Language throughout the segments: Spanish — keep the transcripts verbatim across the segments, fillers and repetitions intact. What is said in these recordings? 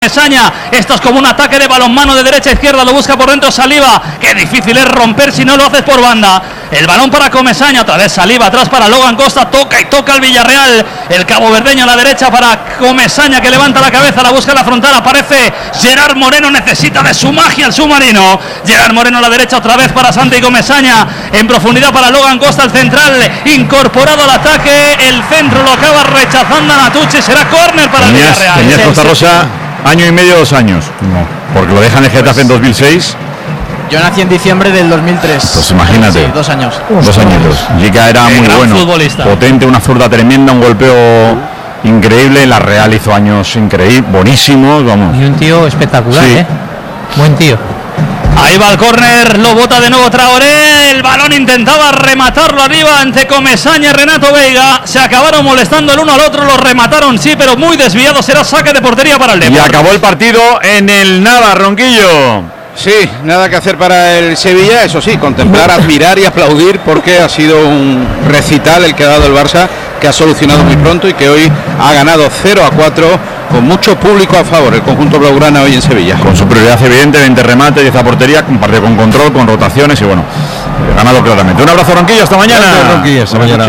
Comesaña. Esto es como un ataque de balonmano de derecha a izquierda. Lo busca por dentro Saliba. Qué difícil es romper si no lo haces por banda. El balón para Comesaña. Otra vez Saliba atrás para Logan Costa. Toca y toca el Villarreal. El caboverdeño a la derecha para Comesaña, que levanta la cabeza. La busca en la frontal. Aparece Gerard Moreno. Necesita de su magia el submarino. Gerard Moreno a la derecha otra vez para Santi Comesaña. En profundidad para Logan Costa, el central. Incorporado al ataque. El centro lo acaba rechazando a Natucci. Será córner para tenías, el Villarreal. Tenías Costa Rosa año y medio, dos años. No, porque lo dejan en Getafe pues, en dos mil seis. Yo nací en diciembre del dos mil tres. Pues imagínate. Sí, dos años. Dos añitos. Giga era muy bueno. Futbolista. Potente, una zurda tremenda, un golpeo increíble. La Real hizo años increíbles, buenísimos. Vamos. Y un tío espectacular, sí. ¿eh? Buen tío. Ahí va el córner, lo bota de nuevo Traoré. El balón intentaba rematarlo arriba ante Comesaña y Renato Veiga. Se acabaron molestando el uno al otro, lo remataron sí, pero muy desviado. Será saque de portería para el Depor. Y acabó el partido en el nada, Ronquillo. Sí, nada que hacer para el Sevilla, eso sí, contemplar, admirar y aplaudir, porque ha sido un recital el que ha dado el Barça, que ha solucionado muy pronto y que hoy ha ganado cero a cuatro con mucho público a favor, el conjunto blaugrana hoy en Sevilla. Con su prioridad evidente, veinte remates, diez a portería, un partido con control, con rotaciones y bueno, ganado claramente. Un abrazo, Ronquillo, hasta mañana. Gracias, Ronquillo, hasta mañana.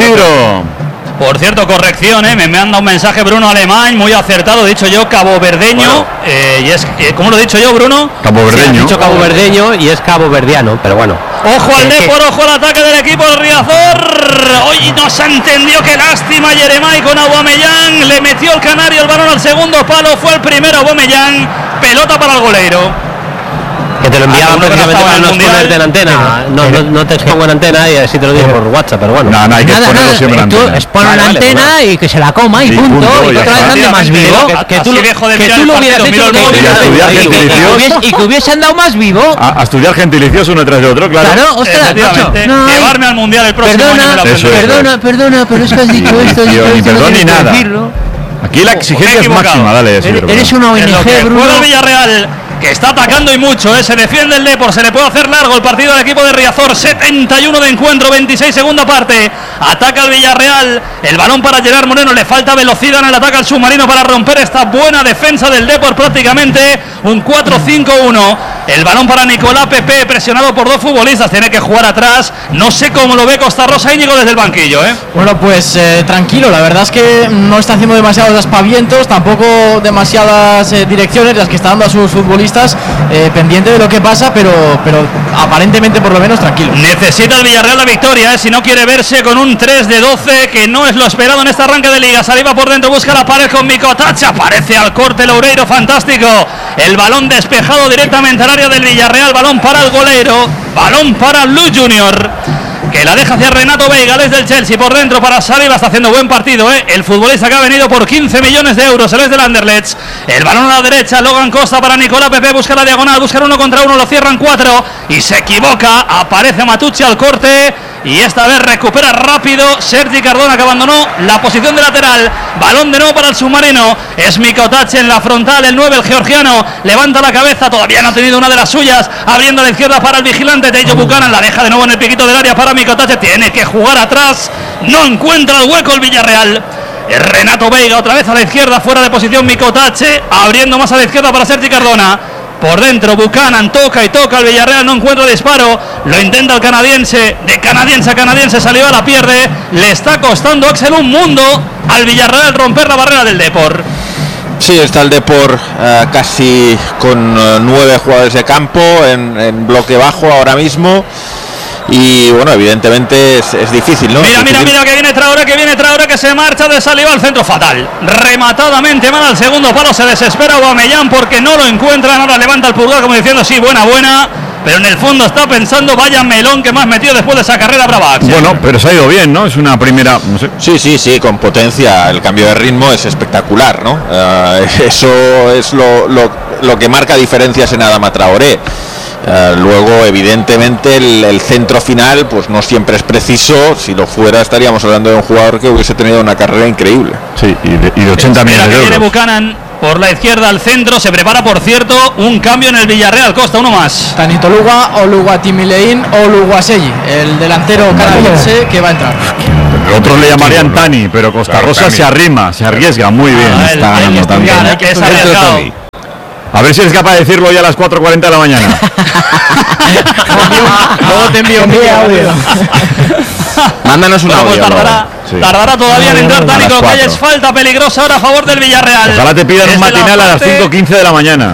Sigro. Por cierto, corrección, ¿eh? me manda un mensaje Bruno Alemán, muy acertado, dicho yo, caboverdeño. Bueno. Eh, y es, eh, ¿Cómo lo he dicho yo, Bruno? Caboverdeño. Sí, has dicho caboverdeño y es caboverdiano, pero bueno. Ojo al eh, Depor, ojo al ataque del equipo del Riazor. Hoy no se entendió, qué lástima Yeremay con Aubameyang. Le metió el canario el balón al segundo palo, fue el primero Aubameyang. Pelota para el goleiro. Que te lo enviaba precisamente para no exponerte en antena. No, no, no te expongo en antena y así te lo digo por WhatsApp, pero bueno. No, no hay que nada, exponerlo nada, siempre en antena. Tú expon en vale, antena vale, y que se la coma y, y punto. punto. Y otra vez dando más vivo. Que, que tú, que tú lo hubieras hecho y que hubiesen dado más vivo. A, a estudiar gentilicios uno tras de otro, claro. Claro, ostras, no, llevarme al mundial el próximo perdona, año. Perdona, perdona, perdona, pero es que has dicho esto. Ni perdón ni nada. Aquí la exigencia es máxima, dale. Eres una O N G, Bruno. Juega el Villarreal, que está atacando y mucho, ¿eh? Se defiende el Depor, se le puede hacer largo el partido al equipo de Riazor. Setenta y uno de encuentro, veintiséis segunda parte. Ataca el Villarreal, el balón para Gerard Moreno, le falta velocidad en el ataque al submarino para romper esta buena defensa del Depor, prácticamente un cuatro cinco uno. El balón para Nicolás Pepe, presionado por dos futbolistas, tiene que jugar atrás. No sé cómo lo ve Costa Rosa Íñigo desde el banquillo, ¿eh? Bueno, pues eh, tranquilo, la verdad es que no está haciendo demasiados aspavientos, tampoco demasiadas eh, direcciones las que está dando a sus futbolistas, eh, pendiente de lo que pasa, pero, pero aparentemente por lo menos tranquilo. Necesita el Villarreal la victoria, ¿eh? Si no quiere verse con un tres de doce, que no es lo esperado en este arranque de liga. Saliva por dentro, busca la pared con Micotache, aparece al corte Loureiro, fantástico. El balón despejado directamente al área del Villarreal, balón para el goleiro, balón para Luis Junior, que la deja hacia Renato Veiga desde el Chelsea, por dentro para Saliba, está haciendo buen partido, ¿eh? El futbolista que ha venido por quince millones de euros, él es del Anderlecht. El balón a la derecha, Logan Costa para Nicolás Pepe, busca la diagonal, busca uno contra uno, lo cierran cuatro y se equivoca, aparece Matucci al corte y esta vez recupera rápido Sergi Cardona, que abandonó la posición de lateral. Balón de nuevo para el submarino, es Micotache en la frontal, el nueve, el georgiano, levanta la cabeza, todavía no ha tenido una de las suyas, abriendo a la izquierda para el vigilante Teijo Buchanan, la deja de nuevo en el piquito del área para Micotache, tiene que jugar atrás, no encuentra el hueco el Villarreal. Renato Veiga otra vez a la izquierda, fuera de posición Micotache, abriendo más a la izquierda para Sergi Cardona. Por dentro Buchanan toca y toca, el Villarreal no encuentra disparo, lo intenta el canadiense, de canadiense a canadiense salió a la pierde, le está costando Axel un mundo al Villarreal romper la barrera del Depor. Sí, está el Depor uh, casi con uh, nueve jugadores de campo en, en bloque bajo ahora mismo. Y bueno, evidentemente es, es difícil, ¿no? Mira, es mira, difícil. mira que viene Traoré, que viene Traoré, que se marcha de Saliba al centro, fatal. Rematadamente mal al segundo palo, se desespera Aubameyang porque no lo encuentra, ahora levanta el pulgar como diciendo sí, buena, buena. Pero en el fondo está pensando, vaya melón que más metido después de esa carrera brava. Axel. Bueno, pero se ha ido bien, ¿no? Es una primera, no sé. Sí, sí, sí, con potencia. El cambio de ritmo es espectacular, ¿no? Uh, eso es lo, lo, lo que marca diferencias en Adama Traoré. Uh, luego, evidentemente, el, el centro final, pues no siempre es preciso. Si lo fuera, estaríamos hablando de un jugador que hubiese tenido una carrera increíble. Sí, y de, y de ochenta millones de euros. Viene Buchanan por la izquierda al centro, se prepara, por cierto, un cambio en el Villarreal. Costa, uno más. Tanito Luga, Oluwatimilein, Oluwaseyi, el delantero canadiense que va a entrar. Otros le llamarían Tani, pero Costa Rosa se arrima, se arriesga muy bien. Ah, está ganando también. Es arriesgado. A ver si eres capaz de decirlo ya a las cuatro cuarenta de la mañana. Luego te envío un audio. Mándanos un audio. Tardará, sí. tardará todavía en entrar Dani Calles. Falta peligrosa ahora a favor del Villarreal. Ojalá te pidan un matinal parte... a las cinco quince de la mañana.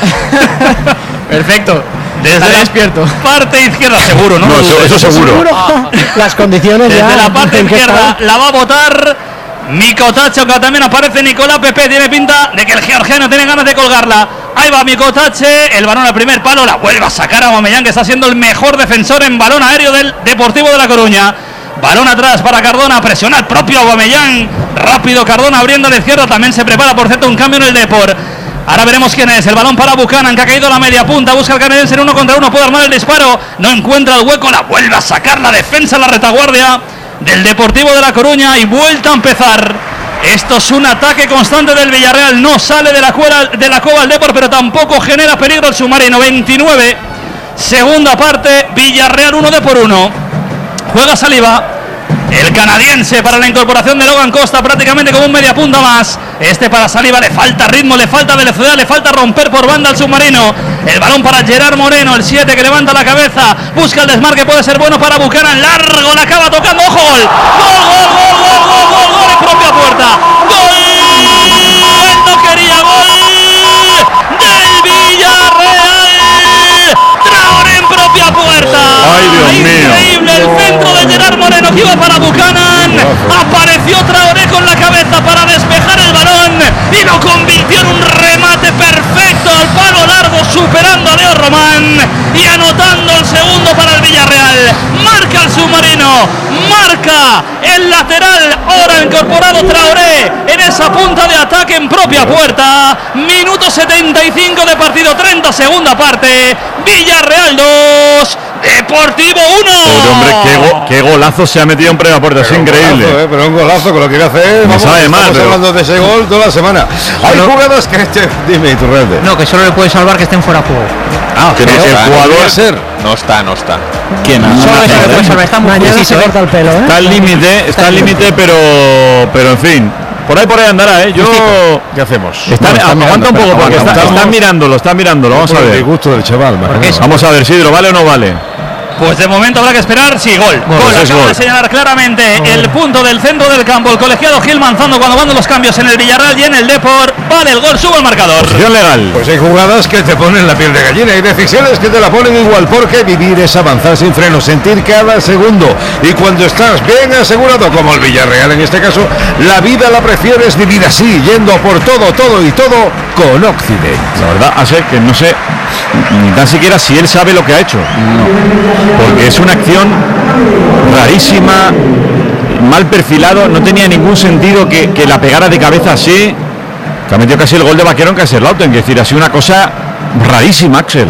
Perfecto. Desde la despierto. parte izquierda, seguro, ¿no? No, eso, eso seguro. seguro. Ah. Las condiciones Desde ya. Desde la parte izquierda la va a votar Mikotache, aunque también aparece Nicolás Pepe. Tiene pinta de que el georgiano tiene ganas de colgarla. Ahí va Mikotache, el balón al primer palo, la vuelve a sacar a Aubameyang, que está siendo el mejor defensor en balón aéreo del Deportivo de La Coruña. Balón atrás para Cardona, presiona el propio Aubameyang. Rápido Cardona abriendo a la izquierda, también se prepara por cierto un cambio en el Depor. Ahora veremos quién es, el balón para Buchanan, que ha caído a la media punta, busca el canadiense en uno contra uno, puede armar el disparo, no encuentra el hueco, la vuelve a sacar la defensa, la retaguardia del Deportivo de La Coruña y vuelta a empezar. Esto es un ataque constante del Villarreal, no sale de la, cueva, de la cova el Depor, pero tampoco genera peligro el submarino. veintinueve, segunda parte, Villarreal uno de por uno. Juega Saliba, el canadiense para la incorporación de Logan Costa, prácticamente como un media punta más. Este para Saliba, le falta ritmo, le falta velocidad, le falta romper por banda al submarino. El balón para Gerard Moreno, el siete que levanta la cabeza, busca el desmarque, puede ser bueno para Buchanan, largo, la acaba tocando, ojo, gol, gol, gol, gol, gol, gol, gol, gol en propia puerta, gol, él no quería, gol del Villarreal, Traoré en propia puerta. Ay, Dios mío. Increíble el centro de Gerard Moreno que iba para Buchanan, apareció Traoré con la cabeza para despejar el balón y lo convirtió en un remate perfecto al palo largo, superando a Leo Román y anotando el segundo para el Villarreal. Marca el submarino, marca el lateral, ahora incorporado Traoré en esa punta de ataque en propia puerta. Minuto setenta y cinco de partido, treinta, segunda parte, Villarreal dos, Deportivo uno. Pero hombre, qué, go, qué golazo se ha metido en primera puerta, es increíble. Golazo, eh, pero un golazo con lo que iba a hacer. No vamos, sabe más, estamos pero... hablando de ese gol toda la semana. Hay no, jugadas que este, dime tu realde. No, que solo le puede salvar que estén fuera de juego. Ah, que no, no el está, jugador no ser. No está, no está. ¿Quién? No, solo eso le puede salvar, está muy Mañana se corta el pelo, ¿eh? Está al límite, está al límite, pero pero en fin. Por ahí por ahí andará, ¿eh? Yo... ¿Qué hacemos? Están, no, aguanta mirando, un poco, espera, porque está, estamos... están mirándolo, están mirándolo, vamos a ver. El gusto del chaval, vamos a ver, Sidro, ¿vale o no vale? Pues de momento habrá que esperar, sí, gol. Gol, gol acaba gol. de señalar claramente gol. El punto del centro del campo. El colegiado Gil Manzano cuando van los cambios en el Villarreal y en el Depor. Vale el gol, sube el marcador. Posición legal. Pues hay jugadas que te ponen la piel de gallina, hay decisiones que te la ponen igual, porque vivir es avanzar sin freno, sentir cada segundo. Y cuando estás bien asegurado, como el Villarreal en este caso, la vida la prefieres vivir así, yendo por todo, todo y todo con Occident. La verdad, hace que no sé ni tan siquiera si él sabe lo que ha hecho. No. Porque es una acción rarísima, mal perfilado, no tenía ningún sentido que, que la pegara de cabeza así, que ha metido casi el gol de Vaquero en Kaiserslautern, que es decir, ha sido una cosa rarísima, Axel.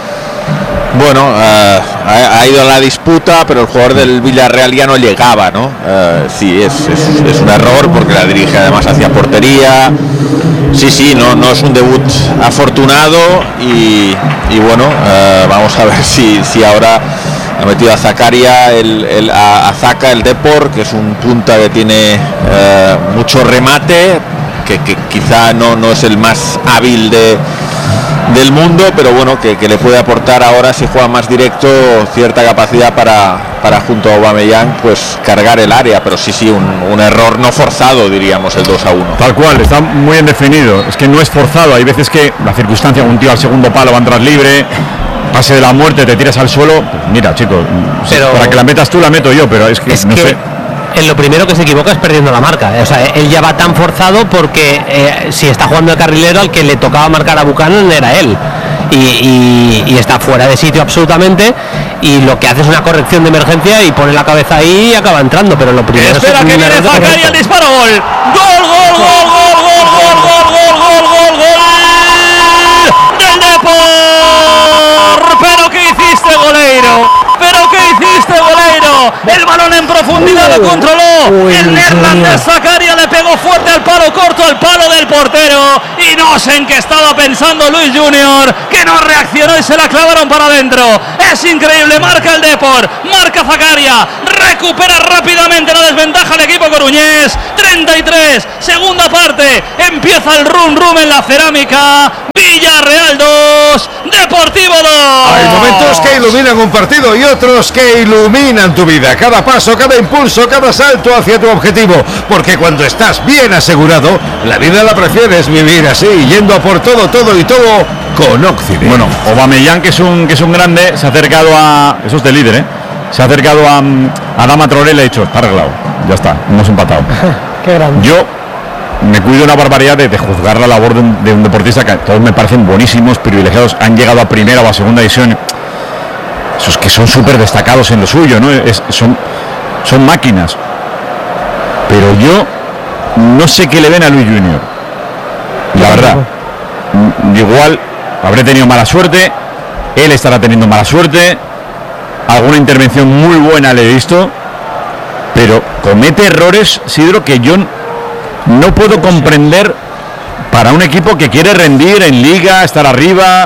Bueno, uh, ha, ha ido a la disputa, pero el jugador del Villarreal ya no llegaba, ¿no? Uh, sí, es, es, es un error porque la dirige además hacia portería. Sí, sí, no, no es un debut afortunado y, y bueno, uh, vamos a ver si, si ahora ha metido a Zakaria, el, el, a, a Zaka, el Depor, que es un punta que tiene uh, mucho remate, que, que quizá no, no es el más hábil de... del mundo, pero bueno, que, que le puede aportar ahora, si juega más directo, cierta capacidad para, para junto a Aubameyang, pues cargar el área, pero sí, sí, un, un error no forzado, diríamos, el dos a uno. Tal cual, está muy bien definido, es que no es forzado, hay veces que la circunstancia, un tío al segundo palo va a entrar libre, pase de la muerte, te tiras al suelo, pues mira, chicos, pero para que la metas tú, la meto yo, pero es que, es no que... sé... En lo primero que se equivoca es perdiendo la marca, o sea, él ya va tan forzado porque eh, si está jugando el carrilero, al que le tocaba marcar a Buchanan era él y, y, y está fuera de sitio absolutamente, y lo que hace es una corrección de emergencia y pone la cabeza ahí y acaba entrando, pero lo primero espera es que viene Zakaria, el disparo, gol, gol, gol, gol, gol, gol, gol, gol, gol, gol, gol, gol del Depor. Pero ¿qué hiciste, goleiro? ¿Pero qué hiciste, goleiro? El balón en profundidad lo controló. El neerlandés Zakaria le pegó fuerte al palo corto, al palo del portero. Y no sé en qué estaba pensando Luis Junior, que no reaccionó y se la clavaron para adentro. Es increíble, marca el Depor, marca Zakaria, recupera rápidamente la desventaja el equipo coruñés. treinta y tres, segunda parte, empieza el rum rum en la cerámica. Villarreal que iluminan un partido y otros que iluminan tu vida. Cada paso, cada impulso, cada salto hacia tu objetivo. Porque cuando estás bien asegurado, la vida la prefieres vivir así, yendo a por todo, todo y todo con Occident. Bueno, Aubameyang, que es un que es un grande, se ha acercado a... Eso es de líder, ¿eh? Se ha acercado a, a Adama Traoré y le ha dicho, está arreglado, ya está, hemos empatado. Qué grande. Yo me cuido una barbaridad de, de juzgar la labor de un, de un deportista que todos me parecen buenísimos, privilegiados, han llegado a primera o a segunda división. Esos que son súper destacados en lo suyo, ¿no? Es, son, son máquinas. Pero yo no sé qué le ven a Luis Junior. La verdad. Igual habré tenido mala suerte, él estará teniendo mala suerte, alguna intervención muy buena le he visto, pero comete errores, Sidro, que yo no puedo comprender para un equipo que quiere rendir en liga, estar arriba.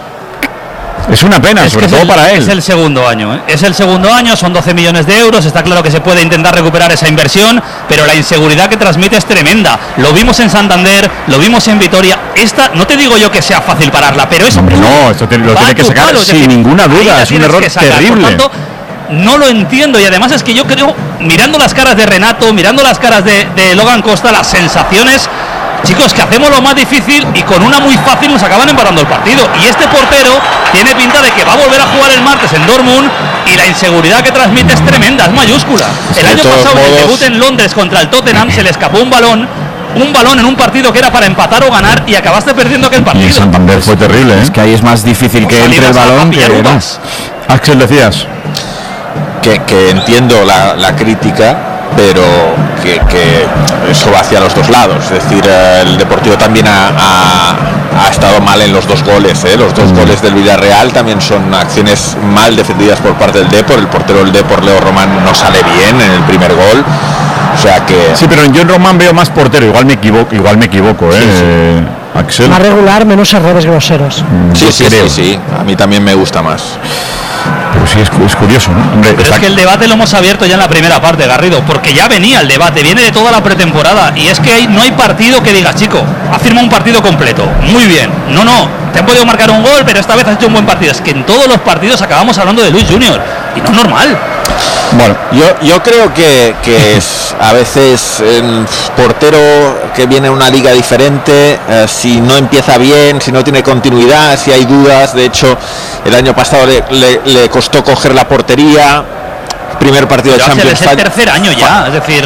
Es una pena, es sobre todo el, para él. Es el segundo año, ¿eh? Es el segundo año, son doce millones de euros, está claro que se puede intentar recuperar esa inversión, pero la inseguridad que transmite es tremenda. Lo vimos en Santander, lo vimos en Vitoria. Esta, no te digo yo que sea fácil pararla, pero es... Hombre, no, esto te, lo tiene que sacar palo, sin decir, ninguna duda, es un error terrible. Por tanto, no lo entiendo, y además es que yo creo, mirando las caras de Renato, mirando las caras de, de Logan Costa, las sensaciones... Chicos, que hacemos lo más difícil y con una muy fácil nos acaban embarrando el partido. Y este portero tiene pinta de que va a volver a jugar el martes en Dortmund y la inseguridad que transmite es tremenda, es mayúscula. El año pasado, en el debut en Londres contra el Tottenham, se le escapó un balón, un balón en un partido que era para empatar o ganar y acabaste perdiendo aquel partido. Y en Santander fue terrible, ¿eh? Es que ahí es más difícil que Pues entre el salimos a- a balón que pillar no. uvas. Axel, decías. que, que entiendo la, la crítica, pero que, que eso va hacia los dos lados. Es decir, eh, el Deportivo también ha, ha, ha estado mal en los dos goles. ¿eh? Los dos goles del Villarreal también son acciones mal defendidas por parte del Depor. El portero del Depor, Leo Román, no sale bien en el primer gol. O sea que... Sí, pero en John Román veo más portero, igual me equivoco, igual me equivoco, ¿eh? Sí, sí. Eh, Axel. Más regular, menos errores groseros. Sí, Yo sí, creo. sí, sí. A mí también me gusta más. Pero sí, es, es curioso, ¿no? Hombre, Pero está- es que el debate lo hemos abierto ya en la primera parte, Garrido, porque ya venía el debate, viene de toda la pretemporada, y es que hay, no hay partido que diga, chico, ha firmado un partido completo, muy bien, no, no, te han podido marcar un gol, pero esta vez has hecho un buen partido. Es que en todos los partidos acabamos hablando de Luis Junior, y no es normal. Bueno, yo, yo creo que, que es a veces el portero que viene a una liga diferente, eh, si no empieza bien, si no tiene continuidad, si hay dudas. De hecho, el año pasado le, le, le costó coger la portería, primer partido Pero de hace Champions. es el fall- tercer año ya, es decir,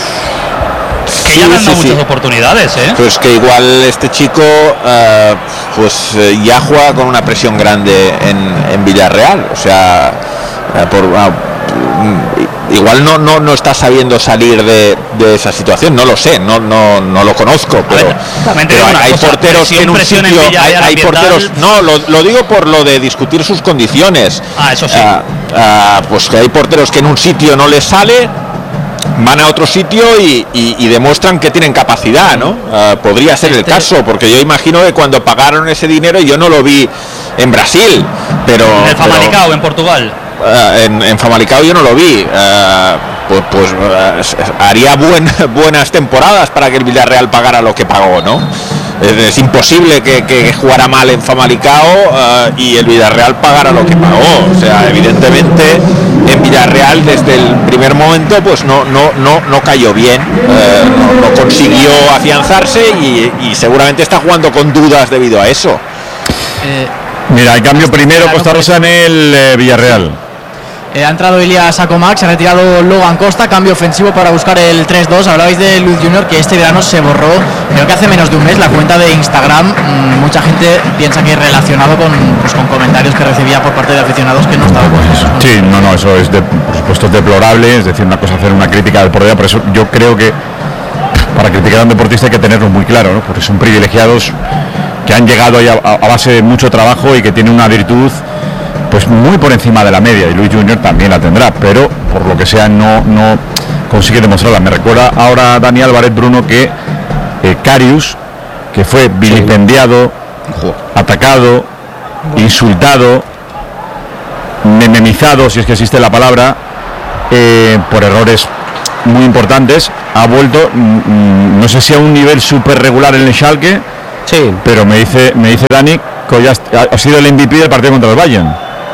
que Sí, ya le han dado sí, sí. muchas oportunidades, ¿eh? Pues que igual este chico eh, pues eh, ya juega con una presión grande en, en Villarreal, o sea, eh, por, ah, mm, igual no, no, no está sabiendo salir de, de esa situación, no lo sé, no, no, no lo conozco, pero, ver, también te pero digo hay, una hay cosa, porteros presión, que en un presión en sitio, hay, Villarreal hay ambiental. porteros, no, lo, lo digo por lo de discutir sus condiciones. Ah, eso sí. Ah, ah, pues que hay porteros que en un sitio no les sale, van a otro sitio y, y- y demuestran que tienen capacidad, ¿no? Ah, podría ser el Este- caso, porque yo imagino que cuando pagaron ese dinero, yo no lo vi en Brasil, pero... En el pero, Famalicão, en Portugal. ah, en, en Famalicão yo no lo vi. Ah, pues pues ah, s- haría buen, buenas temporadas para que el Villarreal pagara lo que pagó, ¿no? Es, es imposible que, que jugara mal en Famalicão ah, y el Villarreal pagara lo que pagó. O sea, evidentemente en Villarreal desde el primer momento pues no no no no cayó bien, eh, no, no consiguió afianzarse y, y seguramente está jugando con dudas debido a eso. Eh, Mira, hay cambio primero Costa Rosa en el eh, Villarreal. Eh, ha entrado Ilias Acomac, se ha retirado Logan Costa, cambio ofensivo para buscar el tres dos. Hablabais de Luis Junior, que este verano se borró, creo que hace menos de un mes, la cuenta de Instagram. Mm, mucha gente piensa que es relacionado con, pues, con comentarios que recibía por parte de aficionados que no estaban con eso. Sí, no, no, eso es de, por supuesto es deplorable, es decir, una cosa hacer una crítica del portero, por eso yo creo que para criticar a un deportista hay que tenerlo muy claro, ¿no? Porque son privilegiados que han llegado ahí a, a base de mucho trabajo y que tienen una virtud pues muy por encima de la media, y Luis Junior también la tendrá, pero por lo que sea no, no consigue demostrarla. Me recuerda ahora Dani Álvarez, Bruno, que eh, Karius, que fue vilipendiado, atacado, insultado, mememizado, si es que existe la palabra, eh, por errores muy importantes, ha vuelto, mm, no sé si a un nivel súper regular en el Schalke, Sí, pero me dice me dice Dani que hoy ha, ha sido el M V P del partido contra el Bayern.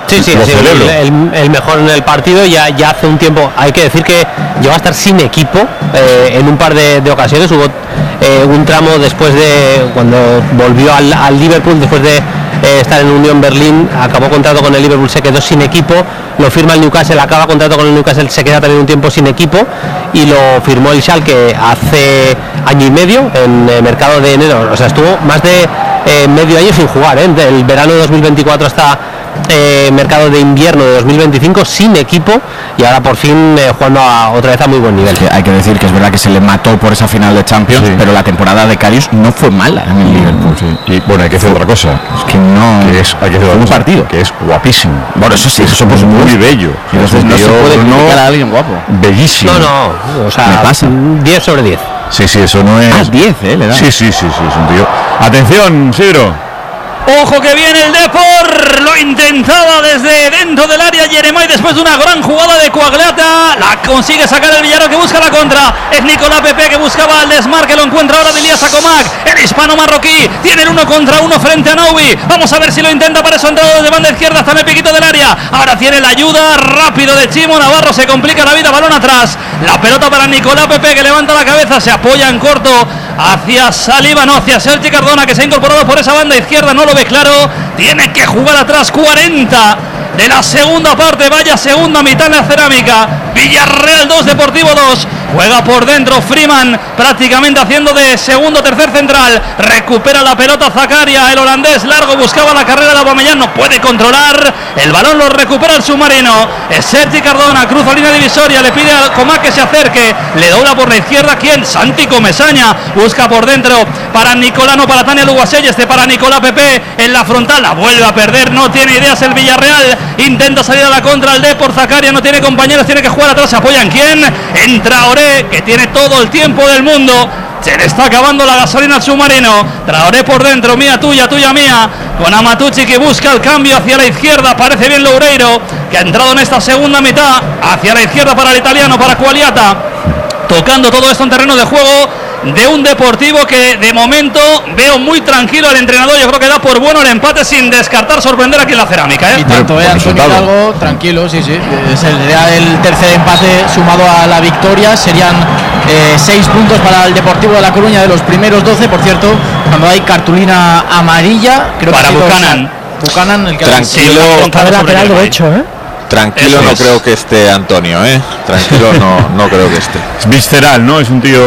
Sí, sí, lo sí, celebro. el, el, el mejor en el partido. Ya, ya hace un tiempo, hay que decir que llegó a estar sin equipo eh, en un par de, de ocasiones. Hubo eh, un tramo después de cuando volvió al, al Liverpool, después de eh, estar en Unión Berlín, acabó contrato con el Liverpool, se quedó sin equipo, lo firma el Newcastle, acaba contrato con el Newcastle, se queda también un tiempo sin equipo y lo firmó el Schalke hace año y medio en el mercado de enero. O sea, estuvo más de eh, medio año sin jugar, ¿eh? Del verano de dos mil veinticuatro hasta eh, mercado de invierno de dos mil veinticinco sin equipo y ahora por fin eh, jugando a, otra vez a muy buen nivel. Que hay que decir que es verdad que se le mató por esa final de Champions, Sí. pero la temporada de Karius no fue mala en el Liverpool. Y bueno, hay que hacer otra cosa. Es que no. Que es, hay que hacer otra un cosa, partido. que es guapísimo. Bueno, eso sí, Es eso por supuesto. muy bello. Entonces Es un no se tío, puede Bruno, criticar a alguien guapo. bellísimo. No, no, o sea, Me pasa. diez sobre diez. Sí, sí, eso no es. Ah, diez, ¿eh? Le da. Sí, sí, sí, sí, es un tío. Atención, Sidro. Ojo que viene el Depor, lo intentaba desde dentro del área Jeremai después de una gran jugada de Coagliata, la consigue sacar el Villarreal que busca la contra, es Nicolás Pepe que buscaba el desmarque, lo encuentra ahora de Elías Acomac, el hispano marroquí, tiene el uno contra uno frente a Noui, vamos a ver si lo intenta para eso entrado desde banda izquierda hasta en el piquito del área, ahora tiene la ayuda rápido de Chimo Navarro, se complica la vida, balón atrás, la pelota para Nicolás Pepe que levanta la cabeza, se apoya en corto hacia Saliba, no, hacia Sergi Cardona que se ha incorporado por esa banda izquierda, no lo ve claro, tiene que jugar atrás. Cuarenta de la segunda parte, vaya segunda mitad en la Cerámica. Villarreal dos, Deportivo dos. Juega por dentro Freeman, prácticamente haciendo de segundo tercer central. Recupera la pelota Zakaria, el holandés largo, buscaba la carrera de Aubameyang, no puede controlar. El balón lo recupera el submarino. Es Sergi Cardona, cruza línea divisoria, le pide a Comac que se acerque. Le dobla por la izquierda, ¿quién? Santi Comesaña. Busca por dentro para Nicolano, para Tania Luguasell, este para Nicolás Pepe en la frontal, la vuelve a perder, no tiene ideas el Villarreal. Intenta salir a la contra el Depor, Zakaria no tiene compañeros, tiene que jugar atrás, se apoya en quién, en Traoré, que tiene todo el tiempo del mundo. Se le está acabando la gasolina al submarino. Traoré por dentro, mía tuya, tuya mía, con Amatucci que busca el cambio hacia la izquierda. Parece bien Loureiro, que ha entrado en esta segunda mitad hacia la izquierda para el italiano, para Quagliata, tocando todo esto en terreno de juego de un Deportivo que de momento veo muy tranquilo al entrenador. Yo creo que da por bueno el empate sin descartar sorprender aquí en la Cerámica, ¿eh? Y tanto, eh, Antonio Hidalgo, tranquilo, sí, sí. Es el, el tercer empate sumado a la victoria. Serían eh, seis puntos para el Deportivo de La Coruña de los primeros doce. Por cierto, cuando hay cartulina amarilla, creo para que Buchanan. Buchanan, el que Tranquilo. Para el lateral derecho, ¿eh? Tranquilo, Eso no es. creo que esté Antonio, ¿eh? Tranquilo, no, no creo que esté. Es visceral, ¿no? Es un tío.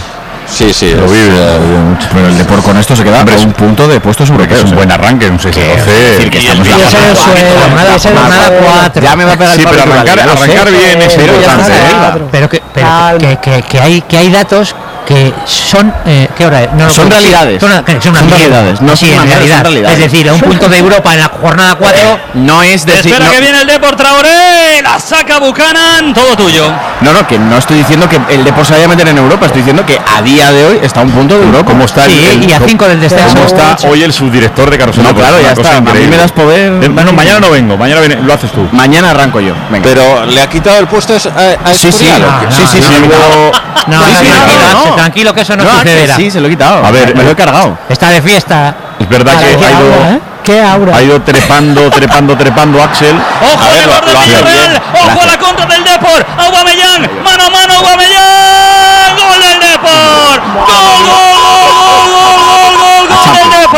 Sí, sí. Lo es, vive, eh, lo vive mucho. Pero el Depor con esto se queda Hombre, a es- un punto de puestos Porque europeos. es un ¿eh? buen arranque, un seis a Es doce. decir, que Y estamos el en la Quiere ser el jornada suelo, cuatro, quiere ser jornada jornada cuatro. cuatro. Ya me va a pegar el Sí, palo pero de arrancar, Italia, lo sé. arrancar bien es Pero ya importante, está, ¿eh? cuatro. Pero que, pero Calma. que, que, que hay que hay datos que son eh, ¿qué hora es? No, Son que- realidades. son, que son, una Son mierda. realidades, no Sí, son en una mierda, realidad. son realidades. Es decir, a un punto de Europa en la jornada cuatro. No es decir. Espera no, que viene el Depor, Traoré, la saca Buchanan, todo tuyo. no, no, que no estoy diciendo que el Depor se vaya a meter en Europa, estoy diciendo que a día de hoy está a un punto de Europa. ¿Cómo está el- Sí, el- y a cinco del descenso. ¿Cómo está hoy el subdirector de Carrusel? No, Deportivo? claro, ya Una cosa está. A mí increíble. me das poder. Eh, No, mañana no vengo, mañana viene- lo haces tú. Mañana arranco yo. Venga. Pero le ha quitado el puesto a, a Sí, sí, Escurial, ¿o no, qué? no, sí, sí, no, sí, no, luego- No, Sí, no, sí, tranquilo, no, no. tranquilo, que eso no, No, que sucederá. sí, se lo he quitado. A ver, me lo he cargado. Está de fiesta. Es verdad que Qué ha aura, ido, ¿eh? Qué aura. ha ido trepando, trepando, trepando Axel. Ojo A ver, de lo- borde lo hace Villarreal, bien. ojo a la contra del Depor, Aubameyang, mano a mano Aubameyang, gol del Depor, gol, gol, gol, gol, gol, gol, gol del Depor,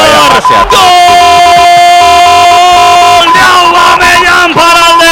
gol de Aubameyang para el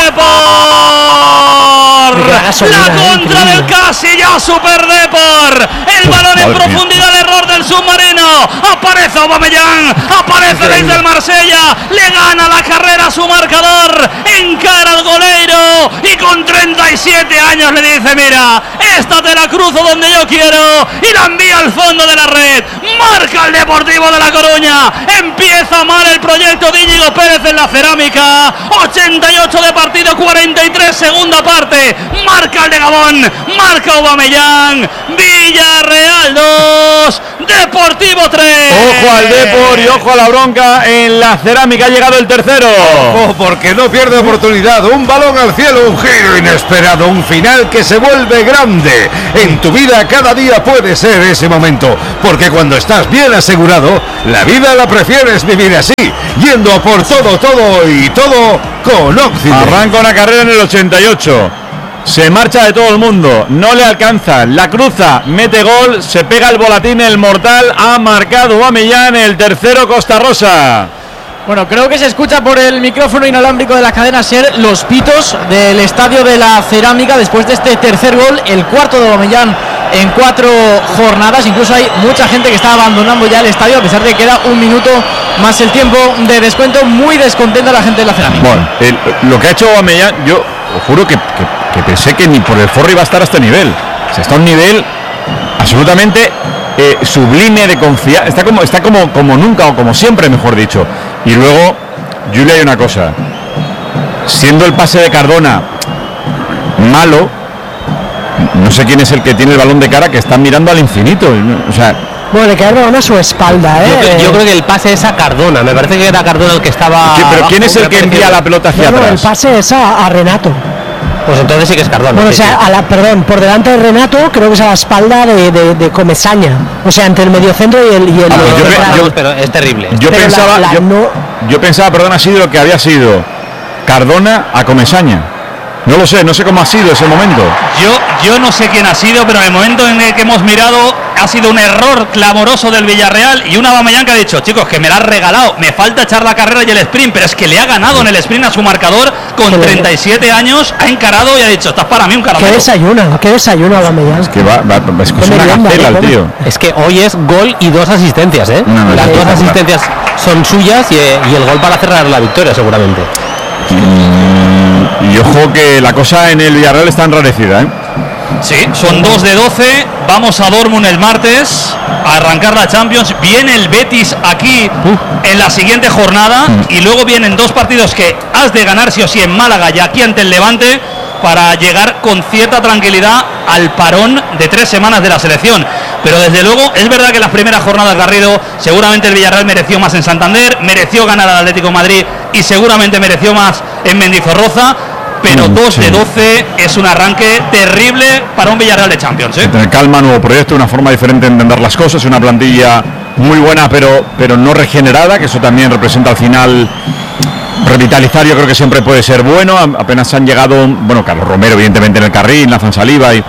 Depor, Qué gasolina, la eh, contra increíble. del casi ya Super Depor, el balón en Madre mía. profundidad, el error del submarino, aparece Aubameyang, aparece desde el Marsella, le gana la carrera a su marcador, encara al goleiro y con treinta y siete años le dice: mira, esta te la cruzo donde yo quiero, y la envía al fondo de la red. Marca el Deportivo de La Coruña, empieza mal el proyecto de Íñigo Pérez en la Cerámica, ochenta y ocho de partido, cuarenta y tres segunda parte, marca el de Gabón, marca Aubameyang, Villarreal dos, Deportivo tres. Ojo al Depor y ojo a la bronca en la Cerámica, ha llegado el tercero. Ojo, porque no pierde oportunidad. Un balón al cielo, un giro inesperado, un final que se vuelve grande. En tu vida cada día puede ser ese momento, porque cuando estás bien asegurado, la vida la prefieres vivir así. yendo a por todo, todo y todo con Occident. Arranca una carrera en el ochenta y ocho. Se marcha de todo el mundo, no le alcanza, la cruza, mete gol, se pega el volatín, el mortal, ha marcado Aubameyang, el tercero Costa Rosa. Bueno, creo que se escucha por el micrófono inalámbrico de la cadena SER los pitos del Estadio de la Cerámica después de este tercer gol, el cuarto de Aubameyang en cuatro jornadas. Incluso hay mucha gente que está abandonando ya el estadio a pesar de que queda un minuto más el tiempo de descuento. Muy descontenta la gente de la Cerámica. Bueno, el, lo que ha hecho Aubameyang, yo os juro que, que, que pensé que ni por el forro iba a estar a este nivel. O sea, está a un nivel absolutamente eh, sublime de confianza. Está como, está como, como nunca o como siempre, mejor dicho. Y luego, Julia, hay una cosa. Siendo el pase de Cardona malo, no sé quién es el que tiene el balón de cara, que está mirando al infinito. O sea, bueno, le queda el balón a su espalda, ¿eh? Yo, yo creo que el pase es a Cardona. Me parece que era Cardona el que estaba. ¿Qué, pero abajo, quién es el que envía la pelota hacia no, no, atrás? el pase es a, a Renato. Pues entonces sí que es Cardona. Bueno, sí, o sea, sí. a la, perdón, por delante de Renato, creo que es a la espalda de, de, de Comesaña. O sea, entre el mediocentro y el. Y el Ah, pues yo, el- pe- yo- pero es terrible. yo Pero pensaba, la- la yo, no- yo pensaba, perdón, ha sido lo que había sido Cardona a Comesaña. No lo sé, no sé cómo ha sido ese momento. Yo, yo no sé quién ha sido, pero en el momento en el que hemos mirado ha sido un error clamoroso del Villarreal y una Aubameyang que ha dicho, chicos, que me la ha regalado, me falta echar la carrera y el sprint, pero es que le ha ganado en el sprint a su marcador con treinta y siete años, ha encarado y ha dicho, estás para mí un ¿Qué caramelo. desayuna? ¿Qué desayuna Aubameyang? Que va, va, va- es que es Qué una merienda, gacela el ¿eh? tío. Es que hoy es gol y dos asistencias, ¿eh? No, no, Las sí, dos sí, sí. asistencias son suyas y, y el gol para cerrar la victoria, seguramente. Y ojo que la cosa en el Villarreal está enrarecida, ¿eh? Sí, son dos de doce, vamos a Dortmund el martes a arrancar la Champions, viene el Betis aquí en la siguiente jornada y luego vienen dos partidos que has de ganar sí o sí en Málaga y aquí ante el Levante para llegar con cierta tranquilidad al parón de tres semanas de la selección. Pero desde luego es verdad que las primeras jornadas, Garrido, seguramente el Villarreal mereció más en Santander, mereció ganar al Atlético de Madrid y seguramente mereció más en Mendizorroza. Pero Mm, dos sí. de doce es un arranque terrible para un Villarreal de Champions, ¿eh? Tener calma, nuevo proyecto, una forma diferente de entender las cosas, una plantilla muy buena pero, pero no regenerada, que eso también representa al final revitalizar. Yo creo que siempre puede ser bueno. A- apenas han llegado, bueno, Carlos Romero evidentemente en el carril, Nathan Saliba y,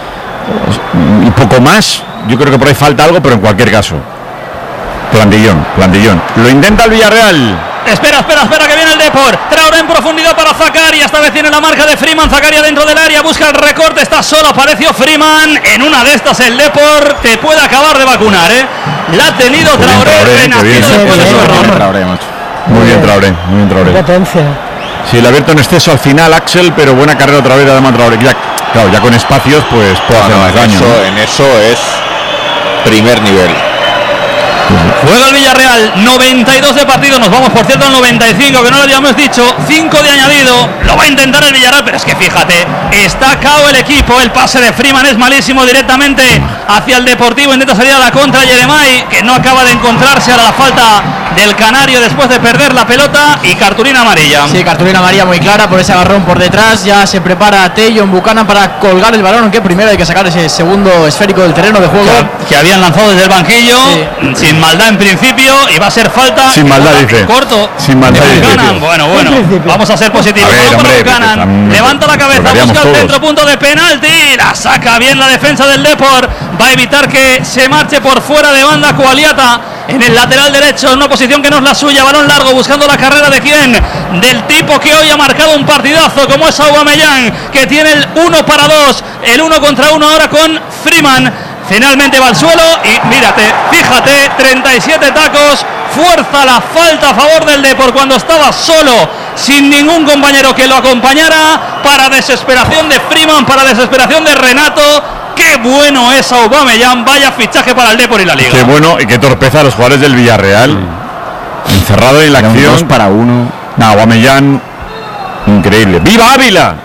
y poco más. Yo creo que por ahí falta algo, pero en cualquier caso plantillón, plantillón. Lo intenta el Villarreal. Espera, espera, espera, que viene el Depor. Traoré en profundidad para Zakaria. Esta vez tiene la marca de Freeman. Zakaria dentro del área, busca el recorte. Está solo, apareció Freeman. En una de estas el Depor te puede acabar de vacunar, ¿eh? La ha tenido Muy bien, Traoré, Traoré, qué renacido bien. después de su Muy bien, error. Traoré, macho. Muy bien Traoré, muy bien Traoré. Potencia. Sí, le ha abierto en exceso al final Axel, pero buena carrera otra vez además Traoré. Ya, claro, ya con espacios pues puede hacer No, más en, daño. eso, ¿no? en eso es primer nivel. Juega el Villarreal, noventa y dos de partido, nos vamos por cierto al noventa y cinco, que no lo habíamos dicho, cinco de añadido, lo va a intentar el Villarreal, pero es que fíjate, está cao el equipo, el pase de Freeman es malísimo directamente hacia el Deportivo, intenta salir a la contra Yeremay, que no acaba de encontrarse, a la falta del Canario después de perder la pelota y cartulina amarilla. Sí, cartulina amarilla muy clara por ese agarrón por detrás. Ya se prepara Tejon Buchanan para colgar el balón, aunque primero hay que sacar ese segundo esférico del terreno de juego. Que, que habían lanzado desde el banquillo, Sí. sin maldad en principio, y va a ser falta. Sin maldad, dice. Corto. Sin maldad, de dice, Buchanan. tío. Bueno, bueno, En principio. vamos a ser positivos. A ver, Balón para hombre, Buchanan. que también Levanta la cabeza, lo haríamos busca el todos. centro, punto de penalti. La saca bien la defensa del Depor. Va a evitar que se marche por fuera de banda Coaliata en el lateral derecho, en una posición que no es la suya. Balón largo, buscando la carrera de quién, del tipo que hoy ha marcado un partidazo como es Aubameyang, que tiene el uno para dos, el uno contra uno ahora con Freeman. Finalmente va al suelo y mírate, fíjate, treinta y siete tacos, fuerza la falta a favor del Depor cuando estaba solo, sin ningún compañero que lo acompañara, para desesperación de Freeman, para desesperación de Renato. Qué bueno es Aubameyang, vaya fichaje para el Depor y la Liga. Qué bueno y qué torpeza a los jugadores del Villarreal. Encerrado en la Era un acción. dos para uno. No, Aubameyang, increíble. ¡Viva Ávila!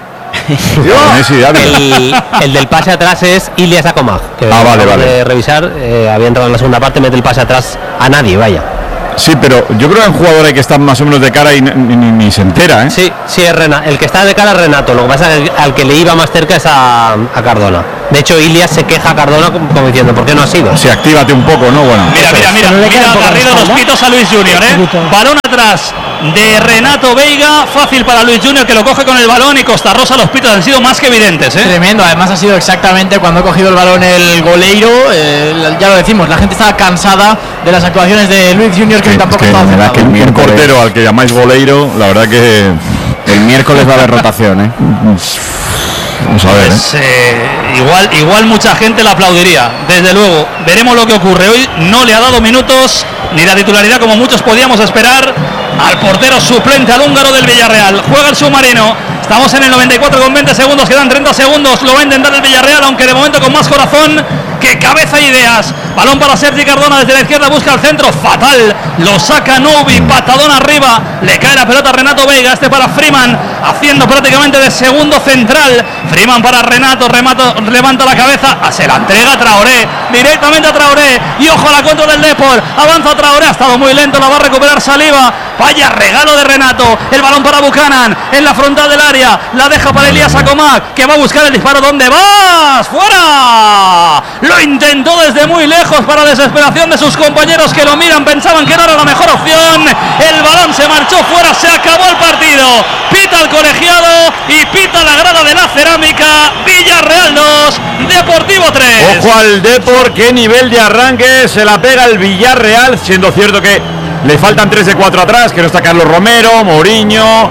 Messi de Ávila. El, el del pase atrás es Ilias Akomag, que Ah, vale, acabo vale. de revisar, eh, había entrado en la segunda parte, mete el pase atrás a nadie, vaya. Sí, pero yo creo que hay un jugador ahí que está más o menos de cara y ni, ni- ni se entera, ¿eh? Sí, sí, es Renato. El que está de cara es Renato, lo que pasa es que al que le iba más cerca es a, a Cardona. De hecho, Ilias se queja a Cardona como, como diciendo, ¿por qué no ha sido? Sí, actívate un poco, ¿no? Bueno. Mira, mira, mira, mira Garrido los pitos a Luis Junior, ¿eh? Balón atrás de Renato Veiga, fácil para Luis Junior que lo coge con el balón y Costa Rosa, los pitos han sido más que evidentes, ¿eh? Tremendo, además ha sido exactamente cuando ha cogido el balón el goleiro, eh, ya lo decimos, la gente estaba cansada de las actuaciones de Luis Junior que sí, tampoco es que, estaba que el un portero al que llamáis goleiro, la verdad que el miércoles va a haber rotación, ¿eh? Vamos a ver, pues, eh, igual, igual mucha gente la aplaudiría, desde luego. Veremos lo que ocurre hoy. No le ha dado minutos ni la titularidad como muchos podíamos esperar al portero suplente, al húngaro del Villarreal. Juega el submarino. Estamos en el noventa y cuatro con veinte segundos, quedan treinta segundos. Lo va a intentar el Villarreal, aunque de momento con más corazón que cabeza e ideas. Balón para Sergi Cardona desde la izquierda, busca el centro, fatal. Lo saca Novi, patadón arriba. Le cae la pelota a Renato Veiga, este para Freeman, haciendo prácticamente de segundo central. Freeman para Renato, Renato levanta la cabeza, se la entrega a Traoré, directamente a Traoré. Y ojo a la contra del Depor, avanza Traoré, ha estado muy lento, la va a recuperar Saliba. Vaya regalo de Renato, el balón para Buchanan, en la frontal del área, la deja para Elías Acomac, que va a buscar el disparo. ¿Dónde vas? ¡Fuera! Lo intentó desde muy lejos para desesperación de sus compañeros que lo miran, pensaban que no era la mejor opción. El balón se marchó fuera, se acabó el partido. Pita el colegiado y pita la grada de la Cerámica. Villarreal dos, Deportivo tres. Ojo al Depor, qué nivel de arranque se la pega el Villarreal, siendo cierto que le faltan tres de cuatro atrás, que no está Carlos Romero, Mourinho,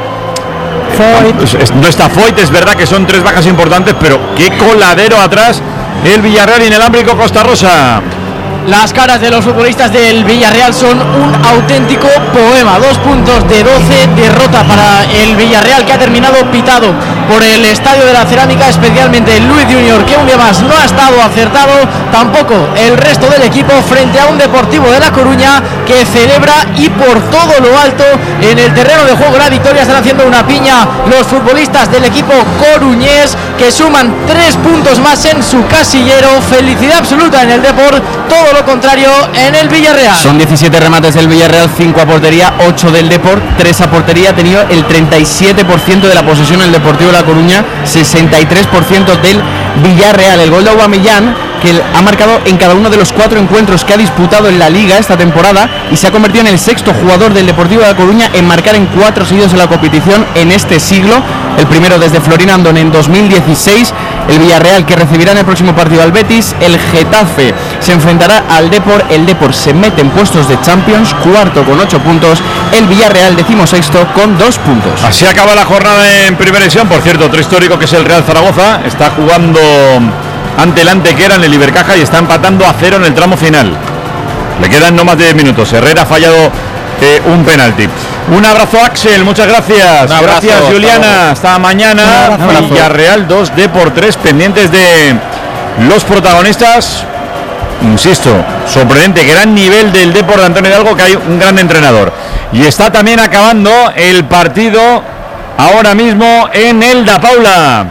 Foyt. No está Foyt, es verdad que son tres bajas importantes, pero qué coladero atrás el Villarreal inalámbrico Costa Rosa. Las caras de los futbolistas del Villarreal son un auténtico poema. Dos puntos de doce, derrota para el Villarreal, que ha terminado pitado por el Estadio de la Cerámica, especialmente Luis Junior, que un día más no ha estado acertado. Tampoco el resto del equipo, frente a un Deportivo de La Coruña que celebra y por todo lo alto en el terreno de juego la victoria. Están haciendo una piña los futbolistas del equipo coruñés, que suman tres puntos más en su casillero. Felicidad absoluta en el Depor, todo lo contrario en el Villarreal. Son diecisiete remates del Villarreal, cinco a portería, ocho del Depor, tres a portería. Ha tenido el treinta y siete por ciento de la posesión el Deportivo de La Coruña, sesenta y tres por ciento del Villarreal. El gol de Aubameyang, que ha marcado en cada uno de los cuatro encuentros que ha disputado en la Liga esta temporada, y se ha convertido en el sexto jugador del Deportivo de La Coruña en marcar en cuatro seguidos en la competición en este siglo. El primero desde Florin Andón en dos mil dieciséis. El Villarreal, que recibirá en el próximo partido al Betis. El Getafe se enfrentará al Depor. El Depor se mete en puestos de Champions, cuarto con ocho puntos. El Villarreal decimosexto con dos puntos. Así acaba la jornada en Primera División. Por cierto, otro histórico, que es el Real Zaragoza, está jugando ante el Antequera en el Ibercaja y está empatando a cero en el tramo final. Le quedan no más de diez minutos. Herrera ha fallado eh, un penalti. Un abrazo, Axel, muchas gracias. Un abrazo, gracias, Juliana. Hasta mañana. Villarreal dos, Depor tres, pendientes de los protagonistas. Insisto, sorprendente, gran nivel del Depor de Antonio Hidalgo, que hay un gran entrenador. Y está también acabando el partido ahora mismo en el Da Paula.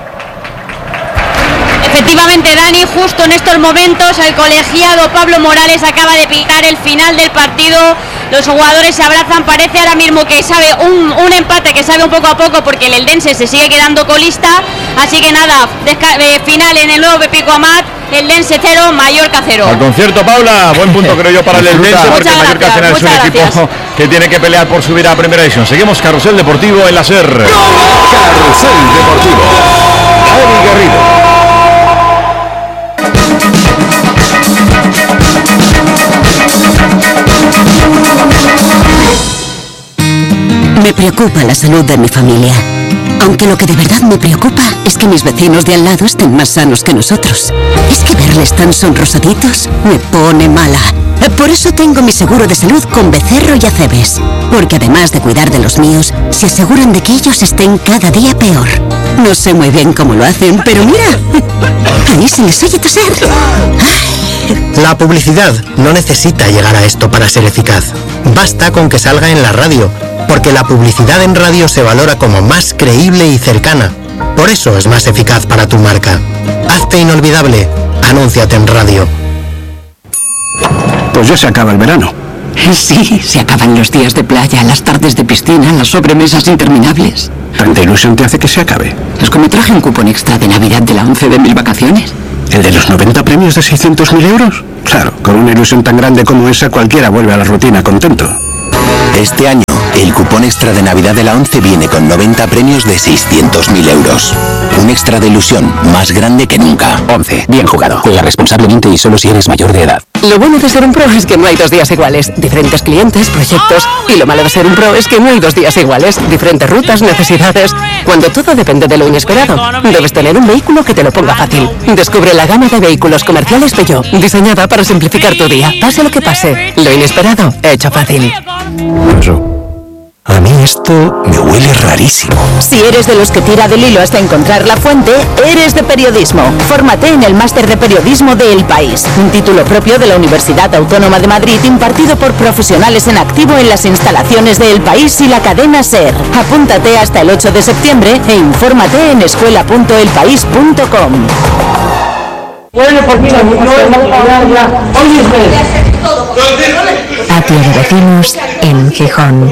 Efectivamente, Dani, justo en estos momentos el colegiado Pablo Morales acaba de pitar el final del partido. Los jugadores se abrazan, parece ahora mismo que sabe un, un empate que sabe un poco a poco, porque el Eldense se sigue quedando colista. Así que nada, desca- eh, final en el nuevo Pepico Amat, Eldense cero, Mallorca cero. Al concierto, Paula, buen punto creo yo para el Eldense, porque el Mallorca al final es un equipo gracias. que tiene que pelear por subir a Primera División. Seguimos Carrusel Deportivo en la SER. Carrusel Deportivo. Dani Garrido. Me preocupa la salud de mi familia. Aunque lo que de verdad me preocupa es que mis vecinos de al lado estén más sanos que nosotros. Es que verles tan sonrosaditos me pone mala. Por eso tengo mi seguro de salud con Becerro y Acebes. Porque además de cuidar de los míos, se aseguran de que ellos estén cada día peor. No sé muy bien cómo lo hacen, pero mira, ahí se les oye toser. Ay. La publicidad no necesita llegar a esto para ser eficaz. Basta con que salga en la radio, porque la publicidad en radio se valora como más creíble y cercana. Por eso es más eficaz para tu marca. Hazte inolvidable. Anúnciate en radio. Pues ya se acaba el verano. Sí, se acaban los días de playa, las tardes de piscina, las sobremesas interminables. ¿Tanta ilusión te hace que se acabe? Es como traje un cupón extra de Navidad de la once de mis vacaciones. ¿El de los noventa premios de seiscientos mil euros? Claro, con una ilusión tan grande como esa, cualquiera vuelve a la rutina contento. Este año, el cupón extra de Navidad de la once viene con noventa premios de seiscientos mil euros. Un extra de ilusión más grande que nunca. once. Bien jugado. Juega responsablemente y solo si eres mayor de edad. Lo bueno de ser un pro es que no hay dos días iguales. Diferentes clientes, proyectos. Y lo malo de ser un pro es que no hay dos días iguales. Diferentes rutas, necesidades. Cuando todo depende de lo inesperado, debes tener un vehículo que te lo ponga fácil. Descubre la gama de vehículos comerciales Peugeot, diseñada para simplificar tu día. Pase lo que pase, lo inesperado, hecho fácil. A mí esto me huele rarísimo. Si eres de los que tira del hilo hasta encontrar la fuente, eres de periodismo. Fórmate en el Máster de Periodismo de El País, un título propio de la Universidad Autónoma de Madrid impartido por profesionales en activo en las instalaciones de El País y la cadena SER. Apúntate hasta el ocho de septiembre e infórmate en escuela punto el país punto com. Bueno, por fin, hoy es vez. Patio de vecinos en Gijón.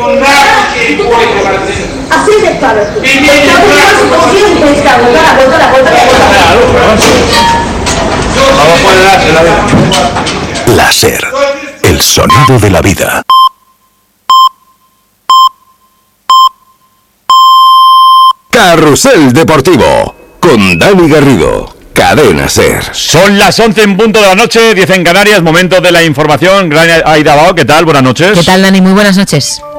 Así de claro. La SER, el sonido de la vida. Carrusel Deportivo con Dani Garrido. Cadena SER. Son las once en punto de la noche, diez en Canarias, momento de la información. Gran Aida Bao, ¿qué tal? Buenas noches. ¿Qué tal, Dani? Muy buenas noches.